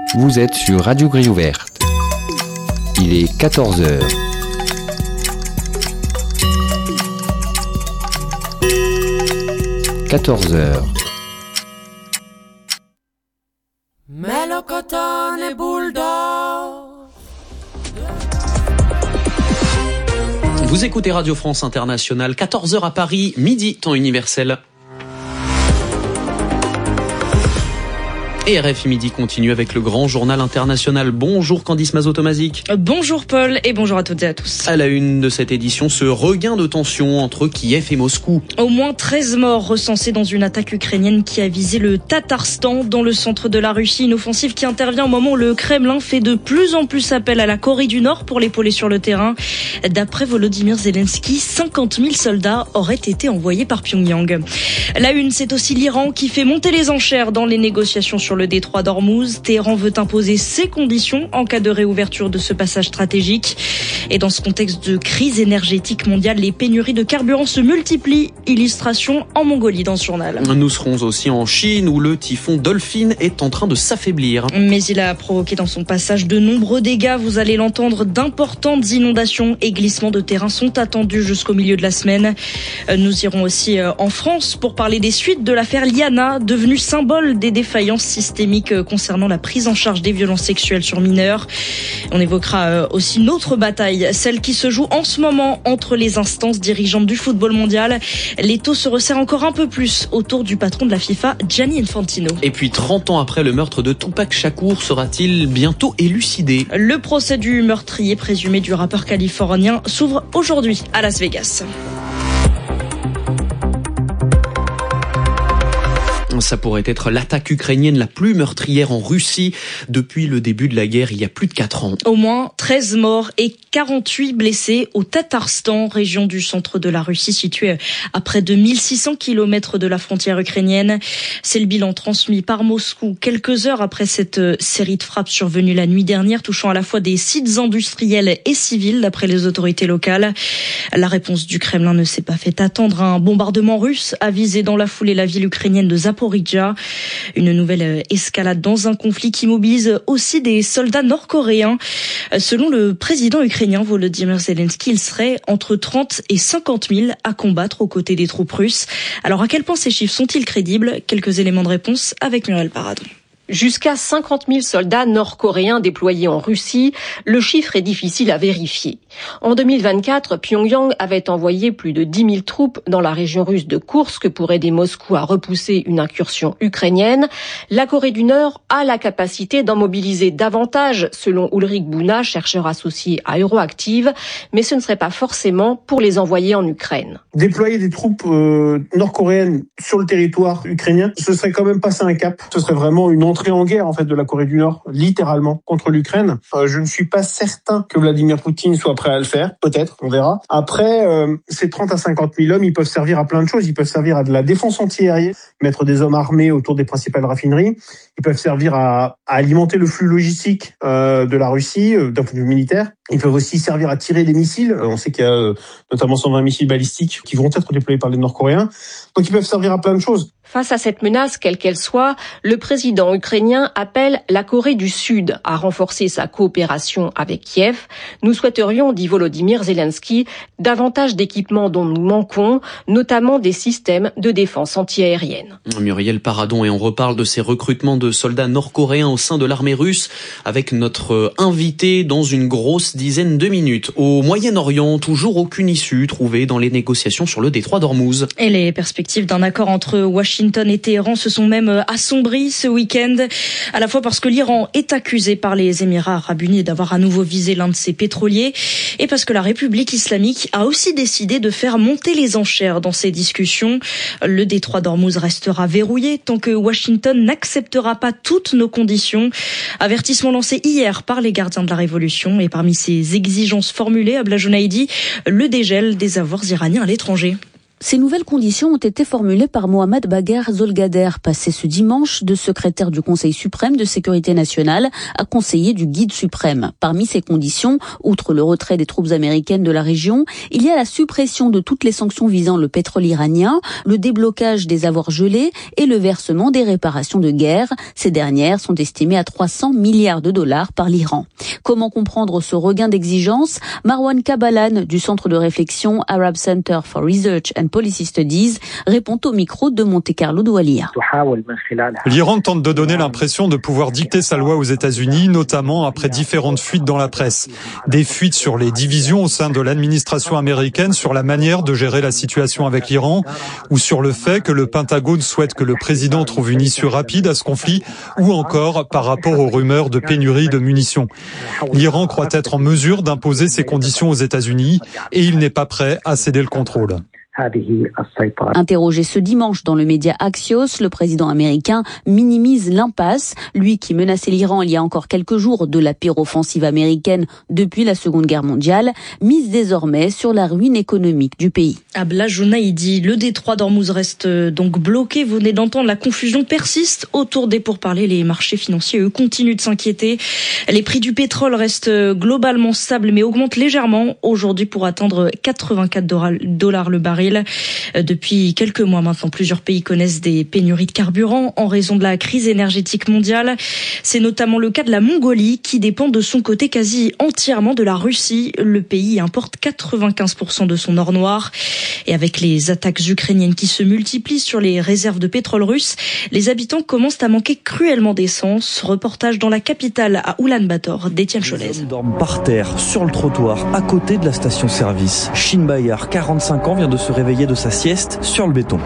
Vous êtes sur Radio Grille Ouverte. Il est 14h. Melocotone Bulldog. Vous écoutez Radio France Internationale, 14h à Paris, midi, temps universel. Et RFI Midi continue avec le grand journal international. Bonjour Candice Mazot-Tomazic. Bonjour Paul et bonjour à toutes et à tous. À la une de cette édition, ce regain de tension entre Kiev et Moscou. Au moins 13 morts recensés dans une attaque ukrainienne qui a visé le Tatarstan dans le centre de la Russie. Une offensive qui intervient au moment où le Kremlin fait de plus en plus appel à la Corée du Nord pour l'épauler sur le terrain. D'après Volodymyr Zelensky, 50 000 soldats auraient été envoyés par Pyongyang. La une, c'est aussi l'Iran qui fait monter les enchères dans les négociations sur le détroit d'Ormuz. Téhéran veut imposer ses conditions en cas de réouverture de ce passage stratégique. Et dans ce contexte de crise énergétique mondiale, les pénuries de carburant se multiplient. Illustration en Mongolie dans ce journal. Nous serons aussi en Chine où le typhon Dolphin est en train de s'affaiblir. Mais il a provoqué dans son passage de nombreux dégâts. Vous allez l'entendre, d'importantes inondations et glissements de terrain sont attendus jusqu'au milieu de la semaine. Nous irons aussi en France pour parler des suites de l'affaire Liana, devenue symbole des défaillances systémiques concernant la prise en charge des violences sexuelles sur mineurs. On évoquera aussi une autre bataille, celle qui se joue en ce moment entre les instances dirigeantes du football mondial. L'étau se resserre encore un peu plus autour du patron de la FIFA, Gianni Infantino. Et puis 30 ans après le meurtre de Tupac Shakur, sera-t-il bientôt élucidé ? Le procès du meurtrier présumé du rappeur californien s'ouvre aujourd'hui à Las Vegas. Ça pourrait être l'attaque ukrainienne la plus meurtrière en Russie depuis le début de la guerre il y a plus de 4 ans. Au moins 13 morts et 48 blessés au Tatarstan, région du centre de la Russie située à près de 1600 km de la frontière ukrainienne. C'est le bilan transmis par Moscou quelques heures après cette série de frappes survenue la nuit dernière, touchant à la fois des sites industriels et civils d'après les autorités locales. La réponse du Kremlin ne s'est pas fait attendre. Un bombardement russe a visé dans la foulée la ville ukrainienne de Zaporizhzhia. Une nouvelle escalade dans un conflit qui mobilise aussi des soldats nord-coréens. Selon le président ukrainien Volodymyr Zelensky, il serait entre 30 et 50 000 à combattre aux côtés des troupes russes. Alors à quel point ces chiffres sont-ils crédibles ? Quelques éléments de réponse avec Muriel Paradon. Jusqu'à 50 000 soldats nord-coréens déployés en Russie, le chiffre est difficile à vérifier. En 2024, Pyongyang avait envoyé plus de 10 000 troupes dans la région russe de Koursk pour aider Moscou à repousser une incursion ukrainienne. La Corée du Nord a la capacité d'en mobiliser davantage, selon Ulrich Buna, chercheur associé à Euroactive, mais ce ne serait pas forcément pour les envoyer en Ukraine. Déployer des troupes nord-coréennes sur le territoire ukrainien, ce serait quand même passer un cap. Ce serait vraiment une entrée en guerre en fait de la Corée du Nord, littéralement, contre l'Ukraine. Je ne suis pas certain que Vladimir Poutine soit prêt à le faire, peut-être, on verra. Après, ces 30 à 50 000 hommes, ils peuvent servir à plein de choses. Ils peuvent servir à de la défense antiaérienne, mettre des hommes armés autour des principales raffineries. Ils peuvent servir à alimenter le flux logistique de la Russie, d'un point de vue militaire. Ils peuvent aussi servir à tirer des missiles. On sait qu'il y a notamment 120 missiles balistiques qui vont être déployés par les Nord-Coréens. Donc ils peuvent servir à plein de choses. Face à cette menace, quelle qu'elle soit, le président ukrainien appelle la Corée du Sud à renforcer sa coopération avec Kiev. Nous souhaiterions, dit Volodymyr Zelensky, davantage d'équipements dont nous manquons, notamment des systèmes de défense antiaérienne. Muriel Paradon, et on reparle de ces recrutements de soldats nord-coréens au sein de l'armée russe avec notre invité dans une grosse dizaine de minutes. Au Moyen-Orient, toujours aucune issue trouvée dans les négociations sur le détroit d'Ormuz. Et les perspectives d'un accord entre Washington et Téhéran se sont même assombries ce week-end, à la fois parce que l'Iran est accusé par les Émirats arabes unis d'avoir à nouveau visé l'un de ses pétroliers, et parce que la République islamique a aussi décidé de faire monter les enchères dans ces discussions. Le détroit d'Ormuz restera verrouillé tant que Washington n'acceptera pas toutes nos conditions. Avertissement lancé hier par les gardiens de la Révolution, et parmi ces exigences formulées, Abla Jounaidi, le dégel des avoirs iraniens à l'étranger. Ces nouvelles conditions ont été formulées par Mohamed Bagher Zolgader, passé ce dimanche de secrétaire du Conseil suprême de sécurité nationale à conseiller du guide suprême. Parmi ces conditions, outre le retrait des troupes américaines de la région, il y a la suppression de toutes les sanctions visant le pétrole iranien, le déblocage des avoirs gelés et le versement des réparations de guerre. Ces dernières sont estimées à 300 milliards de dollars par l'Iran. Comment comprendre ce regain d'exigence ? Marwan Kabalan du Centre de réflexion Arab Center for Research and Policy Studies répond au micro de Monte Carlo Doualiya. L'Iran tente de donner l'impression de pouvoir dicter sa loi aux États-Unis, notamment après différentes fuites dans la presse. Des fuites sur les divisions au sein de l'administration américaine, sur la manière de gérer la situation avec l'Iran, ou sur le fait que le Pentagone souhaite que le président trouve une issue rapide à ce conflit, ou encore par rapport aux rumeurs de pénurie de munitions. L'Iran croit être en mesure d'imposer ses conditions aux États-Unis et il n'est pas prêt à céder le contrôle. Interrogé ce dimanche dans le média Axios, le président américain minimise l'impasse. Lui qui menaçait l'Iran il y a encore quelques jours de la pire offensive américaine depuis la Seconde Guerre mondiale, mise désormais sur la ruine économique du pays. Abla Jounaïdi, le détroit d'Ormuz reste donc bloqué. Vous venez d'entendre, la confusion persiste autour des pourparlers. Les marchés financiers, eux, continuent de s'inquiéter. Les prix du pétrole restent globalement stables mais augmentent légèrement aujourd'hui pour atteindre 84 $ le baril. Depuis quelques mois maintenant, plusieurs pays connaissent des pénuries de carburant en raison de la crise énergétique mondiale. C'est notamment le cas de la Mongolie qui dépend de son côté quasi entièrement de la Russie. Le pays importe 95% de son or noir. Et avec les attaques ukrainiennes qui se multiplient sur les réserves de pétrole russe, les habitants commencent à manquer cruellement d'essence. Reportage dans la capitale à Oulan-Bator d'Étienne Cholez. Les hommes dorment par terre, sur le trottoir, à côté de la station-service. Shin Bayar, 45 ans, vient de se réveiller de sa sieste sur le béton.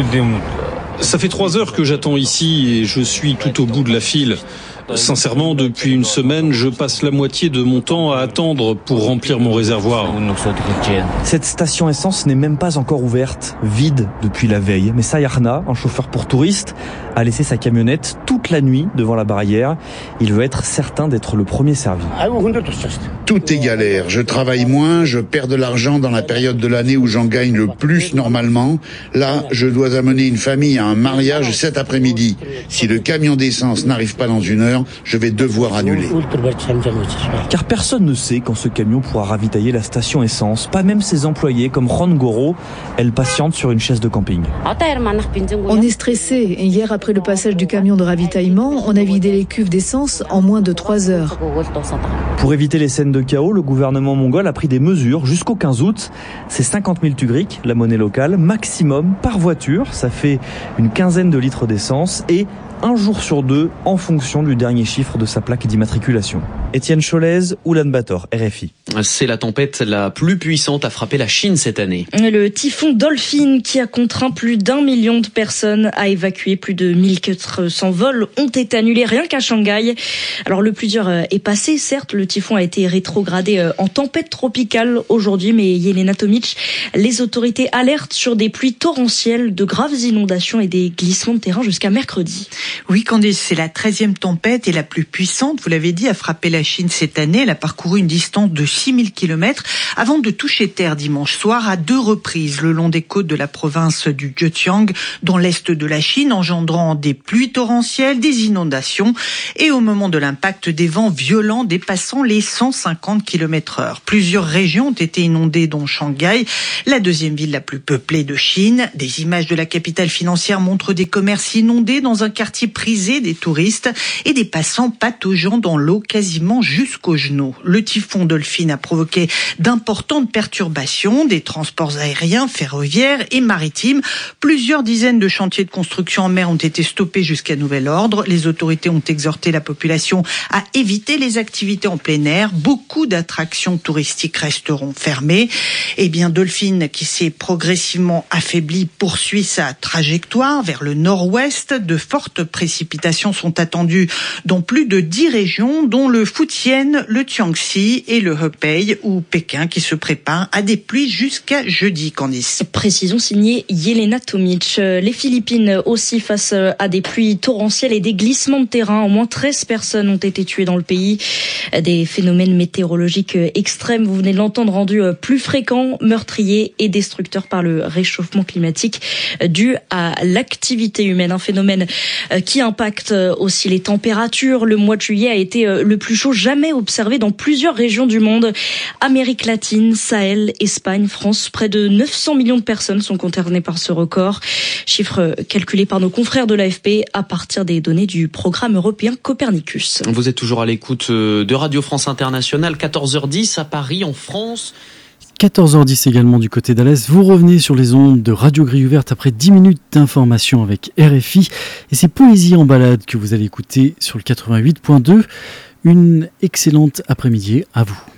Ça fait 3 heures que j'attends ici et je suis tout au bout de la file. Sincèrement, depuis une semaine, je passe la moitié de mon temps à attendre pour remplir mon réservoir. Cette station essence n'est même pas encore ouverte, vide depuis la veille. Mais Sayarna, un chauffeur pour touristes, a laissé sa camionnette toute la nuit devant la barrière. Il veut être certain d'être le premier servi. Tout est galère. Je travaille moins, je perds de l'argent dans la période de l'année où j'en gagne le plus normalement. Là, je dois amener une famille à un mariage cet après-midi. Si le camion d'essence n'arrive pas dans une heure, je vais devoir annuler. Car personne ne sait quand ce camion pourra ravitailler la station essence. Pas même ses employés comme Ron Goro. Elle patiente sur une chaise de camping. On est stressé. Hier, après le passage du camion de ravitaillement, on a vidé les cuves d'essence en moins de 3 heures. Pour éviter les scènes de chaos, le gouvernement mongol a pris des mesures jusqu'au 15 août. C'est 50 000 tugriks, la monnaie locale, maximum par voiture. Ça fait une quinzaine de litres d'essence et 1 jour sur 2 en fonction du dernier chiffre de sa plaque d'immatriculation. Étienne Cholez, Oulan-Bator, RFI. C'est la tempête la plus puissante à frapper la Chine cette année. Le typhon Dolphin qui a contraint plus d'1 million de personnes à évacuer. Plus de 1400 vols ont été annulés rien qu'à Shanghai. Alors le plus dur est passé, certes. Le typhon a été rétrogradé en tempête tropicale aujourd'hui. Mais Yelena Tomic, les autorités alertent sur des pluies torrentielles, de graves inondations et des glissements de terrain jusqu'à mercredi. Oui, Candice, c'est la 13e tempête et la plus puissante, vous l'avez dit, à frapper la Chine cette année. Elle a parcouru une distance de 6000 km avant de toucher terre dimanche soir à 2 reprises le long des côtes de la province du Zhejiang, dans l'est de la Chine, engendrant des pluies torrentielles, des inondations et au moment de l'impact des vents violents dépassant les 150 km/h. Plusieurs régions ont été inondées, dont Shanghai, la 2e ville la plus peuplée de Chine. Des images de la capitale financière montrent des commerces inondés dans un quartier prisé des touristes et des passants pataugeant dans l'eau quasiment jusqu'aux genoux. Le typhon Dolphin a provoqué d'importantes perturbations des transports aériens, ferroviaires et maritimes. Plusieurs dizaines de chantiers de construction en mer ont été stoppés jusqu'à nouvel ordre. Les autorités ont exhorté la population à éviter les activités en plein air. Beaucoup d'attractions touristiques resteront fermées. Eh bien, Dolphin, qui s'est progressivement affaibli, poursuit sa trajectoire vers le nord-ouest. De fortes précipitations sont attendues dans plus de 10 régions, dont le Fujian, le Jiangxi et le Hebei ou Pékin qui se prépare à des pluies jusqu'à jeudi, Candice. Précision signée Yelena Tomic. Les Philippines aussi face à des pluies torrentielles et des glissements de terrain. Au moins 13 personnes ont été tuées dans le pays. Des phénomènes météorologiques extrêmes, vous venez de l'entendre, rendus plus fréquents, meurtriers et destructeurs par le réchauffement climatique dû à l'activité humaine. Un phénomène qui impacte aussi les températures. Le mois de juillet a été le plus chaud jamais observé dans plusieurs régions du monde. Amérique latine, Sahel, Espagne, France, près de 900 millions de personnes sont concernées par ce record. Chiffre calculé par nos confrères de l'AFP à partir des données du programme européen Copernicus. Vous êtes toujours à l'écoute de Radio France Internationale, 14h10 à Paris, en France. 14h10 également du côté d'Alès. Vous revenez sur les ondes de Radio Grille Ouverte après 10 minutes d'information avec RFI. Et c'est Poésie en balade que vous allez écouter sur le 88.2. Une excellente après-midi à vous.